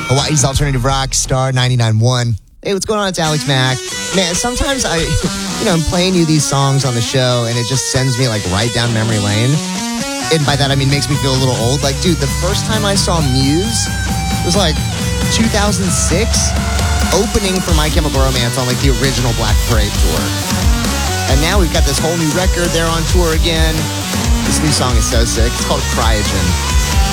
Hawaii's Alternative Rock, Star 99.1. Hey, what's going on? It's Alex Mack. Man, sometimes I'm playing you these songs on the show, and it just sends me, right down memory lane. And by that, I mean, makes me feel a little old. Dude, the first time I saw Muse was, 2006, opening for My Chemical Romance on, the original Black Parade tour. And now we've got this whole new record. They're on tour again. This new song is so sick. It's called Cryogen.